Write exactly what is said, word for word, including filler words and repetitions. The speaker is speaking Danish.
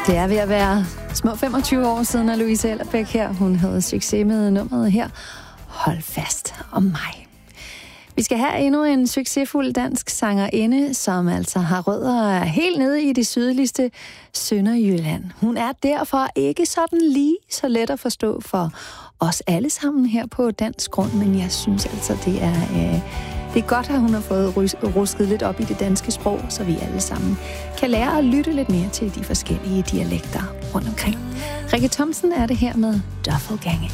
Det er ved at være små femogtyve år siden, at Louise Ellerbæk her, hun havde succes med nummeret her. Hold fast om mig. Vi skal have endnu en succesfuld dansk sangerinde, som altså har rødder helt nede i det sydligste Sønderjylland. Hun er derfor ikke sådan lige så let at forstå for os alle sammen her på dansk grund, men jeg synes altså, det er, øh, det er godt, at hun har fået rusket lidt op i det danske sprog, så vi alle sammen kan lære at lytte lidt mere til de forskellige dialekter rundt omkring. Rikke Thomsen er det her med Duffelgange.